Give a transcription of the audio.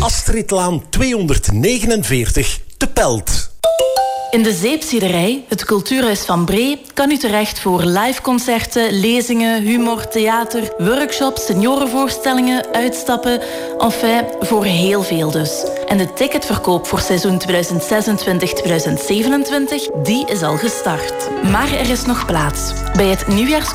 Astridlaan 249 te Pelt. In de Zeepziederij, het cultuurhuis van Bree, kan u terecht voor liveconcerten, lezingen, humor, theater, workshops, seniorenvoorstellingen, uitstappen. Enfin, voor heel veel dus. En de ticketverkoop voor seizoen 2026-2027, die is al gestart. Maar er is nog plaats. Bij het nieuwjaars